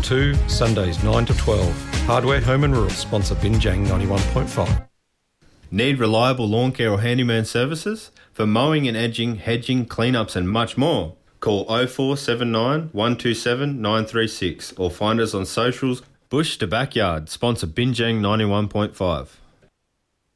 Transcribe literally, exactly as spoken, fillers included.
two, Sundays nine to twelve. Hardware, Home and Rural sponsor Binjang ninety-one point five. Need reliable lawn care or handyman services? For mowing and edging, hedging, cleanups and much more. Call oh four seven nine, one two seven, nine three six or find us on socials. Bush to Backyard, sponsor Binjang ninety-one point five.